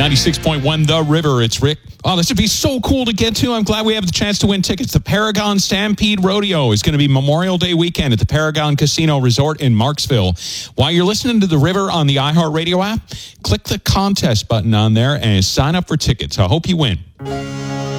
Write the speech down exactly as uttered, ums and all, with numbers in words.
ninety-six point one The River. It's Rick. Oh, this would be so cool to get to. I'm glad we have the chance to win tickets. The Paragon Stampede Rodeo is going to be Memorial Day weekend at the Paragon Casino Resort in Marksville. While you're listening to The River on the iHeartRadio app, click the contest button on there and sign up for tickets. I hope you win.